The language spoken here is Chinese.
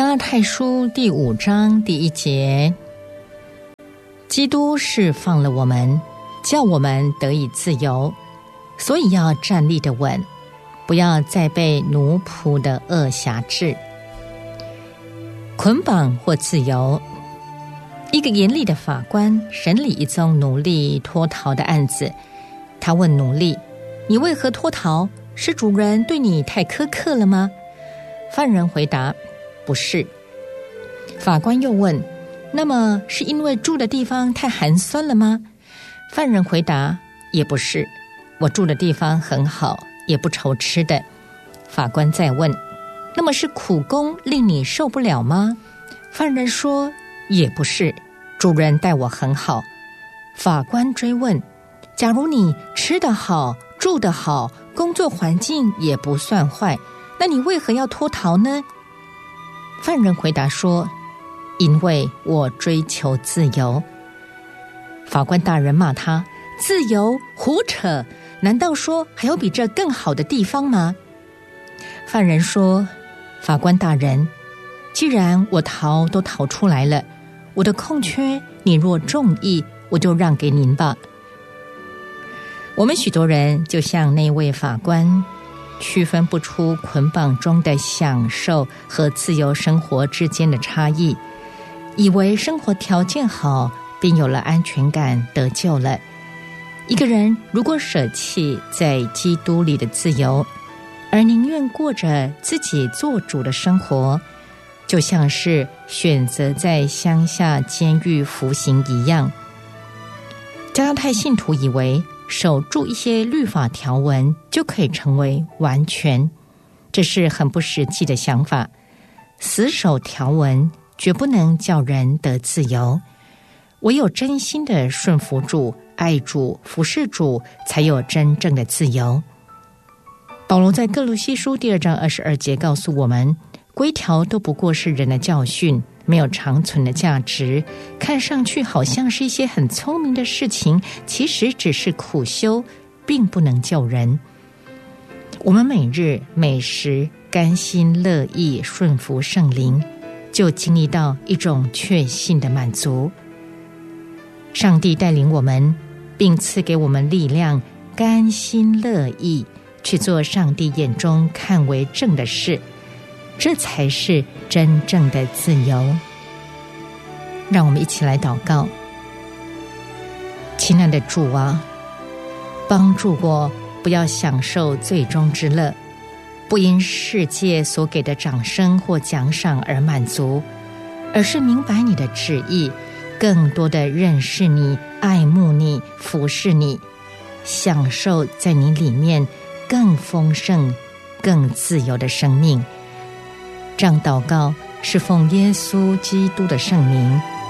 加拉太书第5章第1节，基督释放了我们，叫我们得以自由，所以要站立得稳，不要再被奴仆的恶辖制。捆绑或自由。一个严厉的法官审理一宗奴隶脱逃的案子，他问奴隶：你为何脱逃？是主人对你太苛刻了吗？犯人回答：不是。法官又问：那么是因为住的地方太寒酸了吗？犯人回答：也不是，我住的地方很好，也不愁吃的。法官再问：那么是苦工令你受不了吗？犯人说：也不是，主人待我很好。法官追问：假如你吃得好，住得好，工作环境也不算坏，那你为何要脱逃呢？犯人回答说：因为我追求自由。法官大人骂他：自由？胡扯！难道说还有比这更好的地方吗？犯人说：法官大人，既然我逃都逃出来了，我的空缺你若中意，我就让给您吧。我们许多人就像那位法官，区分不出捆绑中的享受和自由生活之间的差异，以为生活条件好便有了安全感，得救了。一个人如果舍弃在基督里的自由，而宁愿过着自己做主的生活，就像是选择在乡下监狱服刑一样。加拉太信徒以为守住一些律法条文就可以成为完全，这是很不实际的想法。死守条文绝不能叫人得自由，唯有真心的顺服主、爱主、服侍主，才有真正的自由。保罗在哥罗西书第2章22节告诉我们，规条都不过是人的教训，没有长存的价值，看上去好像是一些很聪明的事情，其实只是苦修，并不能救人。我们每日每时甘心乐意顺服圣灵，就经历到一种确信的满足。上帝带领我们，并赐给我们力量，甘心乐意去做上帝眼中看为正的事，这才是真正的自由。让我们一起来祷告。亲爱的主啊，帮助我不要享受最终之乐，不因世界所给的掌声或奖赏而满足，而是明白你的旨意，更多的认识你、爱慕你、服侍你，享受在你里面更丰盛、更自由的生命。这样祷告是奉耶稣基督的圣名，